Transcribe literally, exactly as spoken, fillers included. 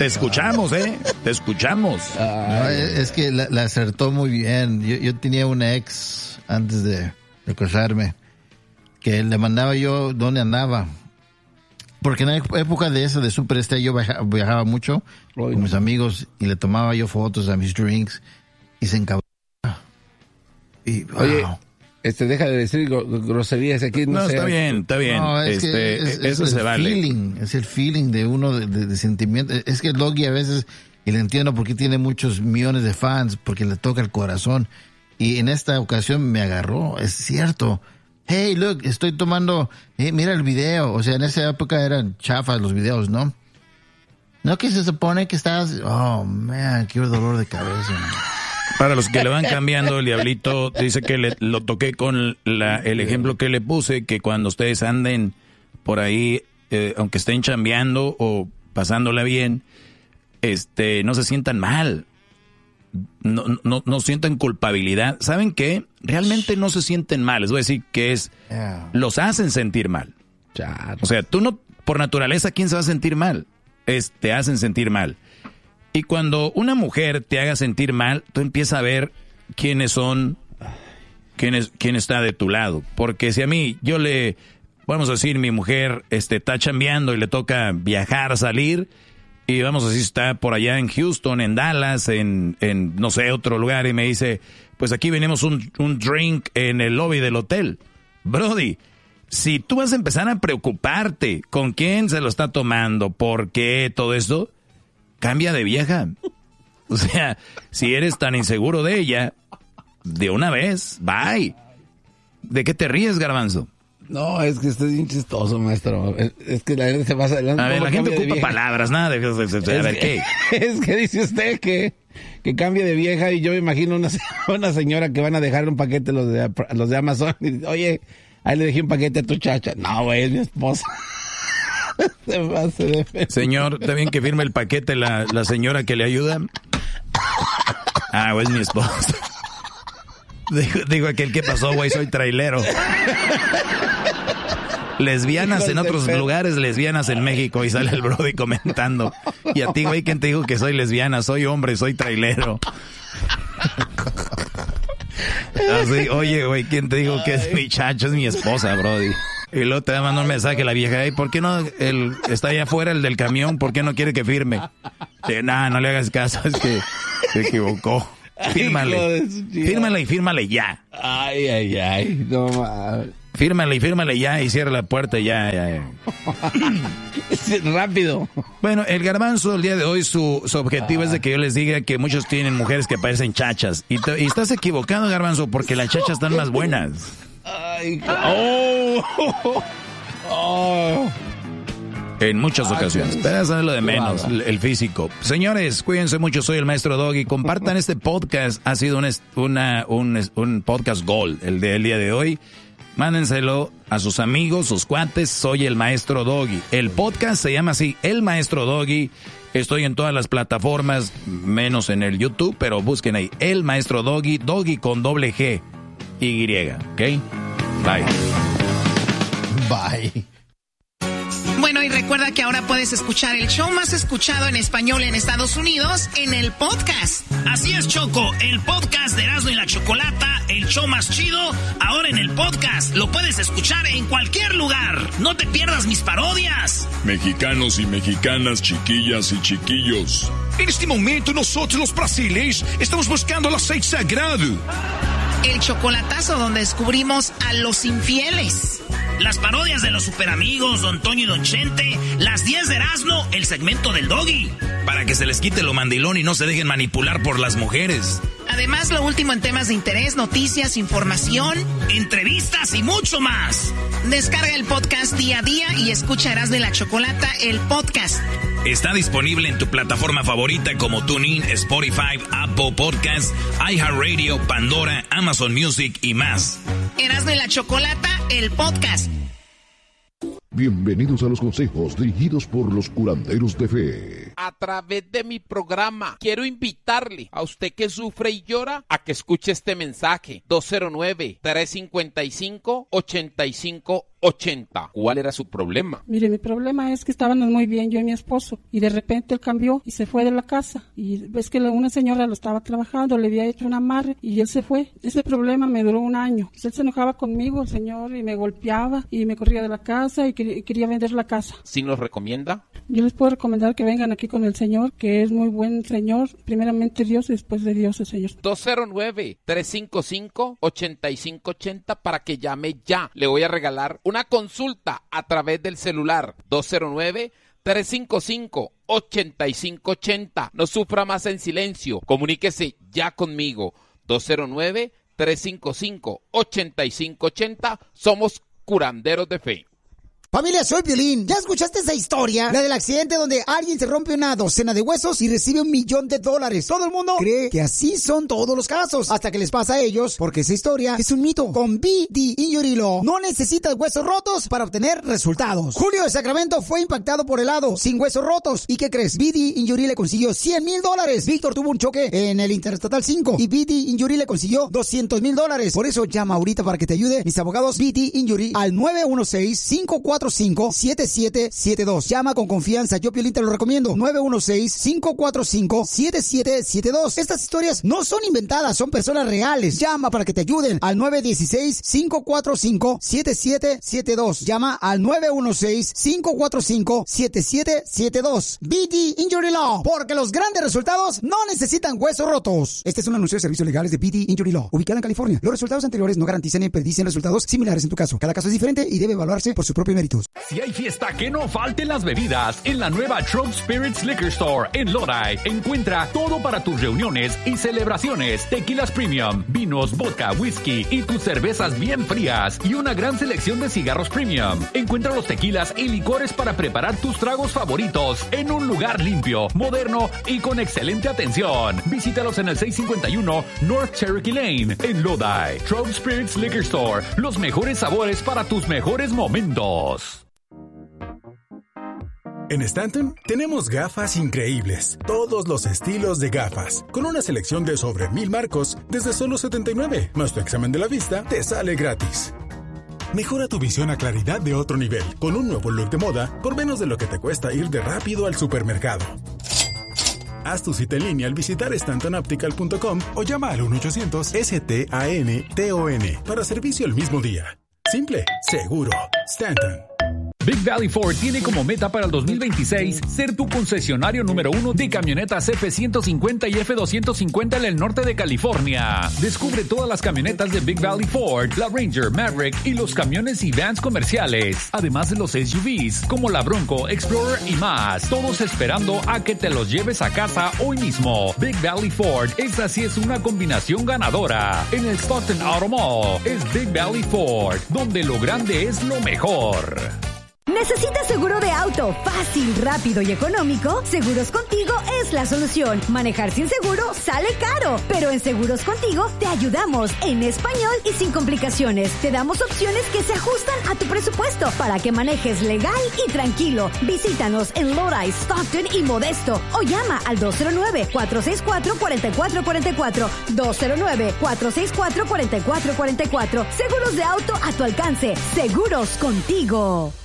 te escuchamos, ¿eh? Te escuchamos. No, es que la, la acertó muy bien. Yo, yo tenía una ex antes de, de casarme que le mandaba yo dónde andaba. Porque en la época de esa de Superstar yo viajaba, viajaba mucho con mis amigos y le tomaba yo fotos a mis drinks y se encabraba. Y, wow. Oye, este, deja de decir groserías aquí. No, no sé. Está bien, está bien. No, es este, es, eso es se el vale. Feeling, es el feeling de uno de, de, de sentimiento. Es que Doggy a veces, y le entiendo porque tiene muchos millones de fans, porque le toca el corazón. Y en esta ocasión me agarró, es cierto. Hey, look, estoy tomando, eh, mira el video. O sea, en esa época eran chafas los videos, ¿no? No que se supone que estás, oh, man, qué dolor de cabeza. Man. Para los que le van cambiando, el diablito dice que le, lo toqué con la, el ejemplo que le puse, que cuando ustedes anden por ahí, eh, aunque estén chambeando o pasándola bien, este, no se sientan mal. No, no, no sientan culpabilidad. ¿Saben qué? Realmente no se sienten mal. Les voy a decir que es, los hacen sentir mal. O sea, tú no, por naturaleza, ¿quién se va a sentir mal? Es, te hacen sentir mal. Y cuando una mujer te haga sentir mal, tú empiezas a ver quiénes son, quién es, quién está de tu lado. Porque si a mí, yo le, vamos a decir, mi mujer este, está chambeando y le toca viajar, salir, y vamos a decir, está por allá en Houston, en Dallas, en, en no sé, otro lugar, y me dice, pues aquí venimos un, un drink en el lobby del hotel. Brody, si tú vas a empezar a preocuparte con quién se lo está tomando, por qué, todo esto, cambia de vieja. O sea, si eres tan inseguro de ella, de una vez, bye. ¿De qué te ríes, Garbanzo? No, es que estoy bien chistoso, maestro. Es, es que la gente se pasa adelante. A ver, la gente ocupa palabras, nada de... de, de, de a ver, ¿qué? Es que dice usted que, que cambie de vieja y yo me imagino una, una señora que van a dejar un paquete los de, los de Amazon. Y, oye, ahí le dejé un paquete a tu chacha. No, güey, es mi esposa. Se pase de fe. Señor, ¿está bien que firme el paquete la, la señora que le ayuda? Ah, güey, es mi esposa. Digo, digo aquel, ¿qué pasó, güey? Soy trailero. Lesbianas en otros lugares, lesbianas en México. Y sale el brody comentando. Y a ti, güey, ¿quién te dijo que soy lesbiana? Soy hombre, soy trailero. Así, oye, güey, ¿quién te dijo que es mi chacho? Es mi esposa, brody. Y luego te manda un mensaje la vieja, ¿por qué no el, está allá afuera el del camión? ¿Por qué no quiere que firme? Eh, nah, no le hagas caso, es que se equivocó. Fírmale. Fírmale y fírmale ya. Ay, ay, ay. No mames. Fírmale y fírmale ya y cierra la puerta ya, ya, ya. Rápido. Bueno, el Garbanzo el día de hoy su, su objetivo ah. es de que yo les diga que muchos tienen mujeres que parecen chachas. Y, te, y estás equivocado, Garbanzo, porque las chachas están más buenas. Ay, oh. Oh. En muchas ocasiones. Pero eso es lo de menos, el físico. Señores, cuídense mucho. Soy el Maestro Doggy. Compartan este podcast. Ha sido un, una, un, un podcast gold el del día de hoy. Mándenselo a sus amigos, sus cuates. Soy el Maestro Doggy. El podcast se llama así, El Maestro Doggy. Estoy en todas las plataformas, menos en el YouTube, pero busquen ahí, El Maestro Doggy. Doggy con doble G. Y, ¿ok? Bye. Bye. Bueno, y recuerda que ahora puedes escuchar el show más escuchado en español en Estados Unidos en el podcast. Así es, Choco, el podcast de Erasmo y la Chocolata, el show más chido, ahora en el podcast. Lo puedes escuchar en cualquier lugar. No te pierdas mis parodias. Mexicanos y mexicanas, chiquillas y chiquillos. En este momento nosotros los brasileños estamos buscando el aceite sagrado. El chocolatazo donde descubrimos a los infieles. Las parodias de los superamigos, Don Toño y Don Chente. Las diez de Erasmo, el segmento del Doggy. Para que se les quite lo mandilón y no se dejen manipular por las mujeres. Además, lo último en temas de interés, noticias, información, entrevistas y mucho más. Descarga el podcast día a día y escucha Erasmo y la Chocolata, el podcast. Está disponible en tu plataforma favorita como TuneIn, Spotify, Apple Podcasts, iHeartRadio, Pandora, Amazon Music y más. Erasmo y la Chocolata, el podcast. Bienvenidos a los consejos dirigidos por los curanderos de fe. a través de mi programa. Quiero invitarle a usted que sufre y llora a que escuche este mensaje. dos cero nueve, tres cinco cinco, ocho cinco ochenta. ¿Cuál era su problema? Mire, mi problema es que estábamos muy bien yo y mi esposo, y de repente él cambió y se fue de la casa, y ves que una señora lo estaba trabajando, le había hecho un amarre y él se fue. Ese problema me duró un año. Él se enojaba conmigo, el señor, y me golpeaba y me corría de la casa y quería vender la casa. ¿Sí nos recomienda? Yo les puedo recomendar que vengan aquí con el señor, que es muy buen señor, primeramente Dios y después de Dios el señor. dos cero nueve, tres cinco cinco, ocho cinco ochenta para que llame ya. Le voy a regalar una consulta a través del celular. Dos cero nueve, tres cinco cinco, ocho cinco ochenta. No sufra más en silencio. Comuníquese ya conmigo. dos cero nueve, tres cinco cinco, ocho cinco ochenta. Somos curanderos de fe. Familia, soy Piolín. ¿Ya escuchaste esa historia? La del accidente donde alguien se rompe una docena de huesos y recibe un millón de dólares. Todo el mundo cree que así son todos los casos, hasta que les pasa a ellos, porque esa historia es un mito. Con B D Injury Law no necesitas huesos rotos para obtener resultados. Julio de Sacramento fue impactado por helado, sin huesos rotos. ¿Y qué crees? B D Injury le consiguió cien mil dólares. Víctor tuvo un choque en el Interestatal cinco y B D Injury le consiguió doscientos mil dólares. Por eso llama ahorita para que te ayude mis abogados B D Injury al nueve uno seis, cinco cuatro cinco, siete siete siete dos. Llama con confianza, yo Piolín te lo recomiendo. nueve uno seis, cinco cuatro cinco, siete siete siete dos. Estas historias no son inventadas, son personas reales. Llama para que te ayuden al nueve uno seis, cinco cuatro cinco, siete siete siete dos. Llama al nueve uno seis, cinco cuatro cinco, siete siete siete dos. B D Injury Law, porque los grandes resultados no necesitan huesos rotos. Este es un anuncio de servicios legales de B D Injury Law, ubicada en California. Los resultados anteriores no garantizan ni predicen resultados similares en tu caso. Cada caso es diferente y debe evaluarse por sus propios méritos. Si hay fiesta, que no falten las bebidas. En la nueva Trove Spirits Liquor Store en Lodi, encuentra todo para tus reuniones y celebraciones. Tequilas premium, vinos, vodka, whisky y tus cervezas bien frías. Y una gran selección de cigarros premium. Encuentra los tequilas y licores para preparar tus tragos favoritos en un lugar limpio, moderno y con excelente atención. Visítalos en el seiscientos cincuenta y uno North Cherokee Lane en Lodi. Trove Spirits Liquor Store. Los mejores sabores para tus mejores momentos. En Stanton tenemos gafas increíbles, todos los estilos de gafas, con una selección de sobre mil marcos desde solo setenta y nueve, más tu examen de la vista te sale gratis. Mejora tu visión a claridad de otro nivel, con un nuevo look de moda por menos de lo que te cuesta ir de rápido al supermercado. Haz tu cita en línea al visitar stanton optical punto com o llama al uno ochocientos S T A N T O N para servicio el mismo día. Simple, seguro, Stanton. Big Valley Ford tiene como meta para el dos mil veintiséis ser tu concesionario número uno de camionetas F ciento cincuenta y F doscientos cincuenta en el norte de California. Descubre todas las camionetas de Big Valley Ford, la Ranger, Maverick y los camiones y vans comerciales, además de los S U Vs como la Bronco, Explorer y más, todos esperando a que te los lleves a casa hoy mismo. Big Valley Ford, esta sí es una combinación ganadora. En el Stockton Auto Mall es Big Valley Ford, donde lo grande es lo mejor. ¿Necesitas seguro de auto fácil, rápido y económico? Seguros Contigo es la solución. Manejar sin seguro sale caro, pero en Seguros Contigo te ayudamos en español y sin complicaciones. Te damos opciones que se ajustan a tu presupuesto para que manejes legal y tranquilo. Visítanos en Lodi, Stockton y Modesto o llama al dos cero nueve, cuatro seis cuatro, cuatro cuatro cuatro cuatro, dos cero nueve, cuatro seis cuatro, cuatro cuatro cuatro cuatro. Seguros de auto a tu alcance. Seguros Contigo.